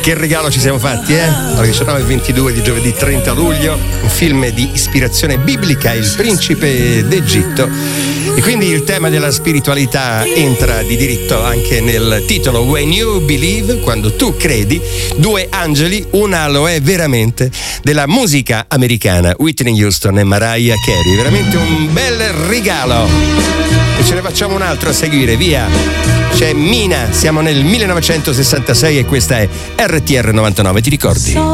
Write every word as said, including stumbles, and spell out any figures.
che regalo ci siamo fatti, eh? Alle diciannove e ventidue di giovedì trenta luglio, un film di ispirazione biblica, Il Principe d'Egitto. E quindi il tema della spiritualità entra di diritto anche nel titolo When You Believe, quando tu credi. Due angeli, una lo è veramente, della musica americana, Whitney Houston e Mariah Carey. Veramente un bel regalo. E ce ne facciamo un altro a seguire, via. C'è Mina, siamo nel millenovecentosessantasei e questa è R T R novantanove, ti ricordi?